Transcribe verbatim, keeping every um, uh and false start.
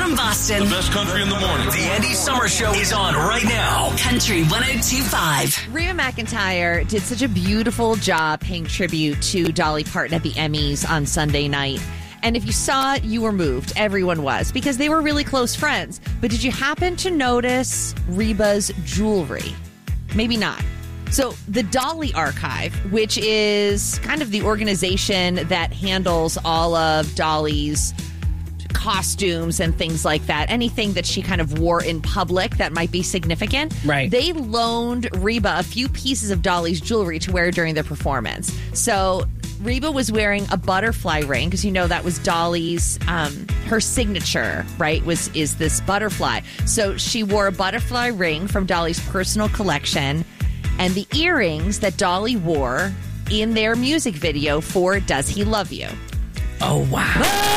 from Boston. The best country in the morning. The Andy Summer Show is on right now. Country one oh two point five. Reba McEntire did such a beautiful job paying tribute to Dolly Parton at the Emmys on Sunday night. And if you saw it, you were moved. Everyone was, because they were really close friends. But did you happen to notice Reba's jewelry? Maybe not. So the Dolly Archive, which is kind of the organization that handles all of Dolly's costumes and things like that, anything that she kind of wore in public that might be significant, right? They loaned Reba a few pieces of Dolly's jewelry to wear during the performance. So Reba was wearing a butterfly ring, because you know that was Dolly's, um, her signature, right, was is this butterfly. So she wore a butterfly ring from Dolly's personal collection, and the earrings that Dolly wore in their music video for Does He Love You? Oh, wow.